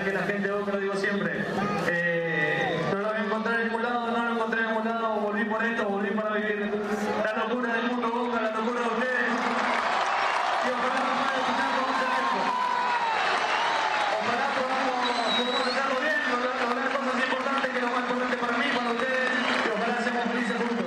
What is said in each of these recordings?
que la gente de Boca, lo digo siempre, no lo voy a encontrar en ningún lado, no lo encontré en ningún lado, volví por esto, volví para vivir la locura del mundo Boca, la locura de ustedes. Y ojalá no pueda escuchar por mucho tiempo. Ojalá podamos hacerlo bien, lograr cosas importantes, que es lo más importante para mí, para ustedes, y ojalá seamos felices juntos.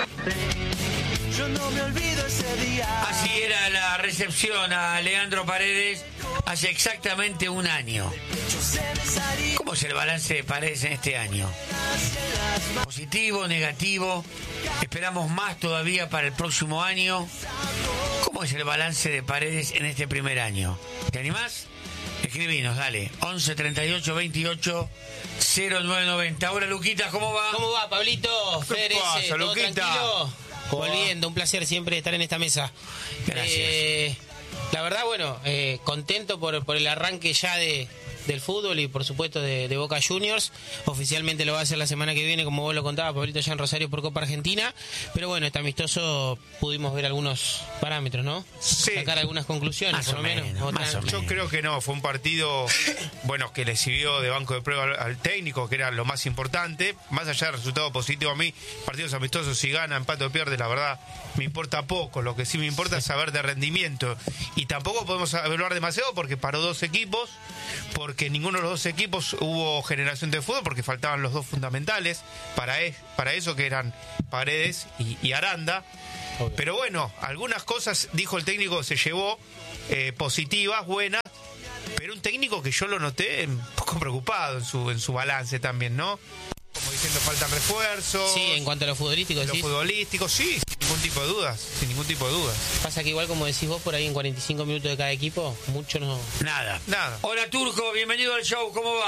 Yo no me olvido ese día. Así era la recepción a Leandro Paredes hace exactamente un año. ¿Cómo es el balance de Paredes en este año? ¿Positivo, negativo? ¿Esperamos más todavía para el próximo año? ¿Cómo es el balance de Paredes en este primer año? ¿Te animás? Escribinos, dale. 11 38 28 0990. Hola, Luquitas, ¿cómo va? ¿Cómo va, Pablito? ¿Qué pasa, ¿todo Luquita? tranquilo? Volviendo, un placer siempre estar en esta mesa. Gracias. La verdad, bueno, contento por el arranque ya del fútbol y por supuesto de Boca Juniors. Oficialmente lo va a hacer la semana que viene, como vos lo contabas, Pablito, ya en Rosario por Copa Argentina. Pero bueno, este amistoso pudimos ver algunos parámetros, ¿no? Sí. Sacar algunas conclusiones, Más por o lo menos. menos, más o menos. Yo creo que no, fue un partido bueno que le sirvió de banco de prueba al técnico, que era lo más importante. Más allá del resultado positivo, a mí, partidos amistosos, si gana, empate o pierde, la verdad, me importa poco. Lo que sí me importa es saber de rendimiento. Y tampoco podemos evaluar demasiado porque paró dos equipos, porque ninguno de los dos equipos hubo generación de fútbol, porque faltaban los dos fundamentales para eso, que eran Paredes y Aranda. Obvio. Pero bueno, algunas cosas, dijo el técnico, se llevó positivas, buenas, pero un técnico que yo lo noté un poco preocupado en su balance también, ¿no? Como diciendo, faltan refuerzos. Sí, en cuanto a lo futbolístico, Lo decís. futbolístico, sí, sin ningún tipo de dudas, sin ningún tipo de dudas. Pasa que igual, como decís vos, por ahí en 45 minutos de cada equipo, mucho no... Nada. Nada. Hola, Turco, bienvenido al show, ¿cómo va?